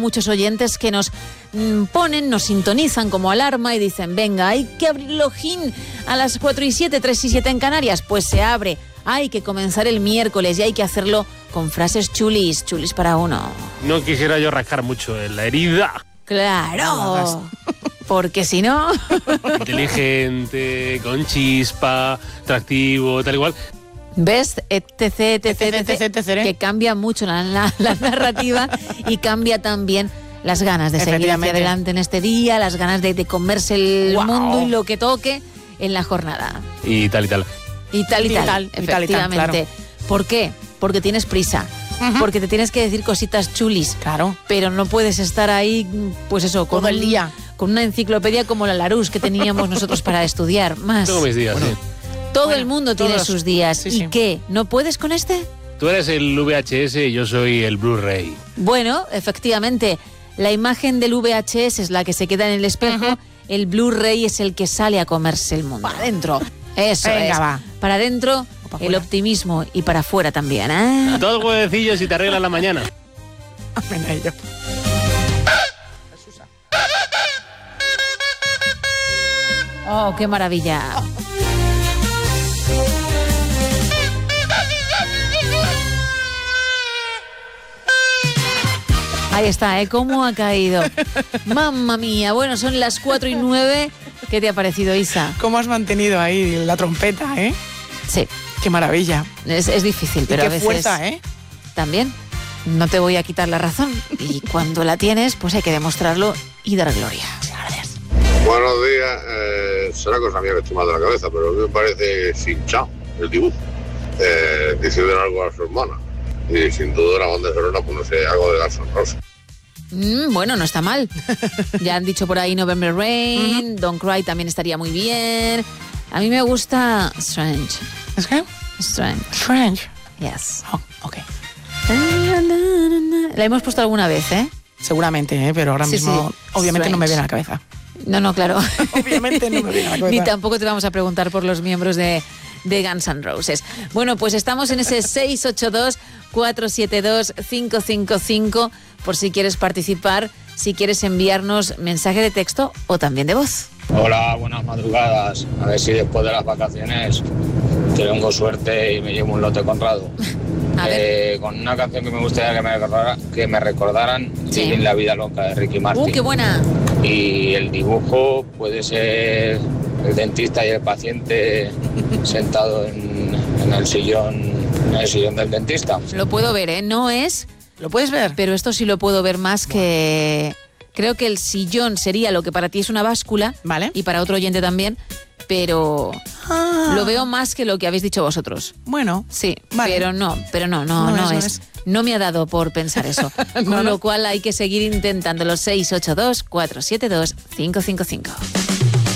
muchos oyentes que nos nos sintonizan como alarma y dicen, venga, hay que abrirlo a las 4:07, 3:07 en Canarias. Pues se abre. Hay que comenzar el miércoles y hay que hacerlo con frases chulis para uno. No quisiera yo rascar mucho en la herida. Claro, porque si no... Inteligente, con chispa, atractivo, tal igual. ¿Ves? etc, que cambia mucho la narrativa y cambia también las ganas de seguir hacia adelante en este día, las ganas de comerse el mundo y lo que toque en la jornada. Y tal. Efectivamente. Claro. ¿Por qué? Porque tienes prisa. Porque te tienes que decir cositas chulis. Claro. Pero no puedes estar ahí, pues eso, todo el día. Con una enciclopedia como la Larousse que teníamos nosotros para estudiar. Más. Tengo mis días, sí. Todo el mundo tiene sus días. Sí, ¿Y sí. qué? ¿No puedes con este? Tú eres el VHS y yo soy el Blu-ray. Bueno, efectivamente, la imagen del VHS es la que se queda en el espejo, el Blu-ray es el que sale a comerse el mundo. Para adentro. Eso Venga, es. va. Para adentro, el optimismo y para afuera también, ¿eh? 2 huevecillos y te arreglas la mañana. Ven a ello. Oh, qué maravilla. Ahí está, ¿eh? ¿Cómo ha caído? Mamma mía. Bueno, son las 4:09. ¿Qué te ha parecido, Isa? ¿Cómo has mantenido ahí la trompeta, eh? Sí. Qué maravilla. Es difícil, pero y a qué veces... fuerza, ¿eh? También. No te voy a quitar la razón. Y cuando la tienes, pues hay que demostrarlo y dar gloria. Gracias. Buenos días. Será cosa mía que estoy mal de la cabeza, pero a mí me parece hinchado el dibujo. Diciendo algo a su hermana. Y sin duda la banda sonora, pues no sé, algo de Guns N' Roses. Bueno, no está mal. Ya han dicho por ahí November Rain, Don't Cry también estaría muy bien. A mí me gusta Strange. ¿Es qué? Strange. Yes. Oh, ok. La hemos puesto alguna vez, ¿eh? Seguramente, pero ahora mismo obviamente Strange. no me viene a la cabeza. No, claro. Obviamente no me viene a la cabeza. Ni tampoco te vamos a preguntar por los miembros de Guns N' Roses. Bueno, pues estamos en ese 682-472-555 por si quieres participar, si quieres enviarnos mensaje de texto o también de voz. Hola, buenas madrugadas. A ver si después de las vacaciones tengo suerte y me llevo un lote Conrado. Con una canción que me gustaría que me recordaran, Vivir la vida loca de Ricky Martin. ¡Qué buena! Y el dibujo puede ser el dentista y el paciente sentado en el sillón del dentista. Lo puedo ver, ¿eh? No es... ¿Lo puedes ver? Pero esto sí lo puedo ver más que... Creo que el sillón sería lo que para ti es una báscula. Vale. Y para otro oyente también. Pero lo veo más que lo que habéis dicho vosotros. Bueno. Sí, vale. pero no es. No me ha dado por pensar eso. Con lo cual hay que seguir intentándolo. 682-472-555.